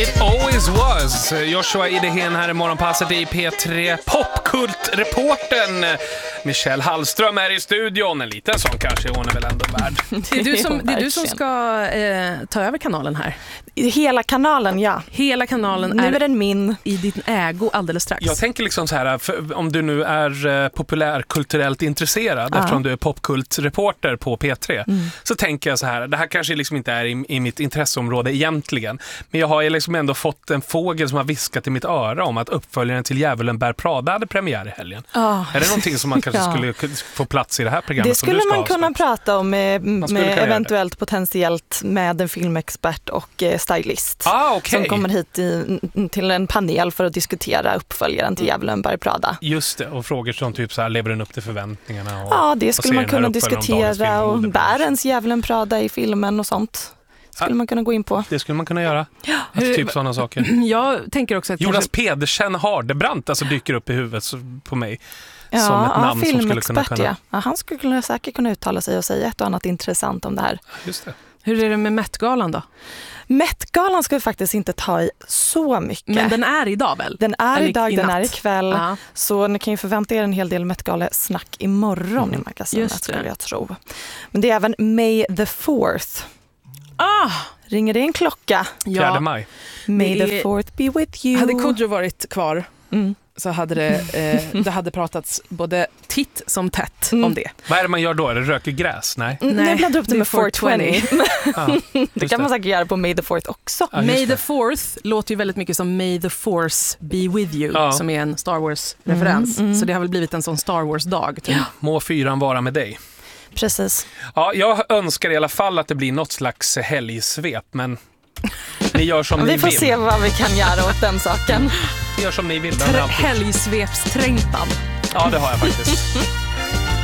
It always was. Joshua Idehen här i morgonpasset i P3. Popkultreporten Michelle Hallström är i studion. En liten sån kanske, hon är väl ändå värd. Det är du som ska ta över kanalen här. Hela kanalen, ja. Hela kanalen nu är den min. I din ägo alldeles strax. Jag tänker liksom så här, om du nu är populärkulturellt intresserad, eftersom du är popkultreporter på P3, så tänker jag så här, det här kanske liksom inte är i mitt intresseområde egentligen, men jag har liksom ändå fått en fågel som har viskat i mitt öra om att uppföljaren till Djävulen bär Prada hade premiär i helgen. Är det någonting som man kanske skulle få plats i det här programmet? Det skulle man kunna prata om med eventuellt potentiellt med en filmexpert och stylist som kommer hit till en panel för att diskutera uppföljaren till Djävulen bär Prada. Just det, och frågor som typ så här, lever den upp till förväntningarna? Och, det skulle man kunna diskutera, och bär ens Djävulen Prada i filmen och sånt. Skulle man kunna gå in på. Det skulle man kunna göra. Typ sådana saker. Jag tänker också att Jonas Pedersen Hardebrant alltså dyker upp i huvudet på mig. Som ett namn som skulle kunna... Ja, han skulle säkert kunna uttala sig och säga ett och annat intressant om det här. Just det. Hur är det med Met-galan då? Met-galan ska vi faktiskt inte ta i så mycket. Men den är idag väl? Den är idag, den är ikväll. Ja. Så ni kan ju förvänta er en hel del Met-gala-snack imorgon i magasinet, skulle jag tro. Men det är även May the 4th. Ringer det en klocka? 4 maj. May the 4th be with you. Hade Kodjo varit kvar så hade det hade pratats både titt som tätt om det. Vad är det man gör då? Är det röker gräs? Nej. Nu blandar upp det med 420. Det kan man det. säkert göra på May the 4th också. May the 4th låter ju väldigt mycket som May the Force be with you, som är en Star Wars-referens. Så det har väl blivit en sån Star Wars-dag. Typ. Må 4 vara med dig. Precis. Ja, jag önskar i alla fall att det blir något slags helgsvep, men ni gör som ni vill. Vi får se vad vi kan göra åt den saken. Gör som ni vill. Helgsvepsträngtan. Ja, det har jag faktiskt.